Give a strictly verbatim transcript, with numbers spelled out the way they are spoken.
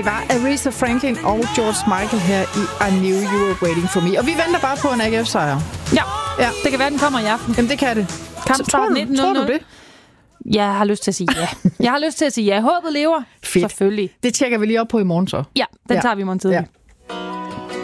var Aretha Franklin og George Michael her i I Knew You Were Waiting For Me. Og vi venter bare på en A G F-sejr. Ja, ja, det kan være, den kommer i aften. Jamen, det kan det. Kampstart nitten nul nul. Tror du det? Jeg har lyst til at sige ja. Jeg har lyst til at sige ja. Håbet lever. Fedt. Selvfølgelig. Det tjekker vi lige op på i morgen så. Ja, den ja. tager vi i morgen tidlig. Ja.